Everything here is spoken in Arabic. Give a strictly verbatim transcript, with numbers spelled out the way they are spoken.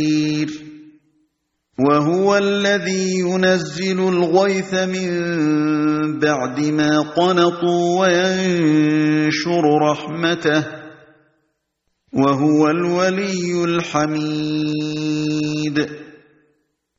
وهو الذي ينزل الغيث من بعد ما قنطوا وينشر رحمته وهو الولي الحميد